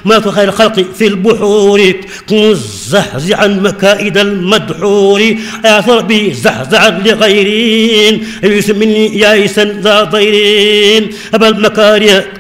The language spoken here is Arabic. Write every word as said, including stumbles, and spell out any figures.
ما خير الخلق في البحور كن زحزحا مكائد المدحور اعثر بي زحزحا لغيرين يسمني يائسا ذا ضيرين أبا المكاره